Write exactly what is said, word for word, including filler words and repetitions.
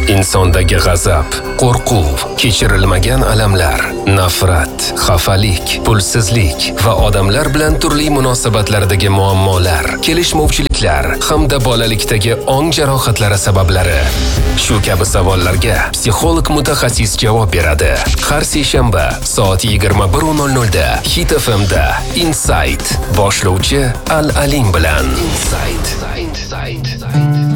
Insondagi g'azab, qo'rquv, kechirilmagan alamlar, nafrat, xafalik, pulsizlik va odamlar bilan turli munosabatlardagi muammolar, kelishmovchiliklar hamda bolalikdagi ong jarohatlari sabablari. Shu kabi savollarga psixolog mutaxassis javob beradi. Har seshanba soat yigirma bir nol nol da Hit F M da Insight boshlovchi Al Alim bilan. Insight.